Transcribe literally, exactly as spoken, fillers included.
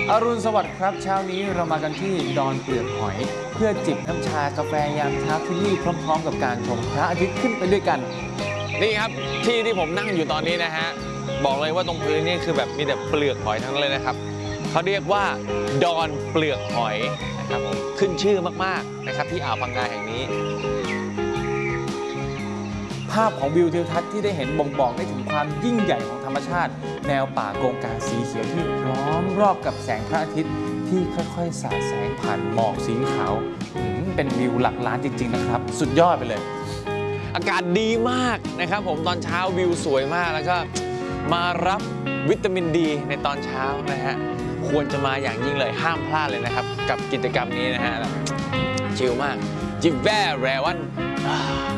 อรุณสวัสดิ์ครับเช้านี้เรามากันที่ดอนเปลือกหอยเพื่อจิบน้ำชากาแฟยามเช้าที่นี่พร้อมๆกับการชมพระอาทิตย์ขึ้นไปด้วยกันนี่ครับที่ที่ผมนั่งอยู่ตอนนี้นะฮะบอกเลยว่าตรงพื้นนี่คือแบบมีแต่เปลือกหอยทั้งนั้นเลยนะครับเขาเรียกว่าดอนเปลือกหอยนะครับผมขึ้นชื่อมากๆนะครับที่อ่าวพังงาแห่งนี้ภาพของวิวทิวทัศน์ที่ได้เห็นบ่งบอกได้ถึงความยิ่งใหญ่ของธรรมชาติแนวป่าโกงกางสีเขียวที่ล้อมรอบกับแสงพระอาทิตย์ที่ค่อยๆสาดแสงผ่านหมอกสีขาวเป็นวิวหลักล้านจริงๆนะครับสุดยอดไปเลยอากาศดีมากนะครับผมตอนเช้าวิวสวยมากแล้วก็มารับวิตามินดีในตอนเช้านะฮะควรจะมาอย่างยิ่งเลยห้ามพลาดเลยนะครับกับกิจกรรมนี้นะฮะชิลมากจิบแว่แรวัน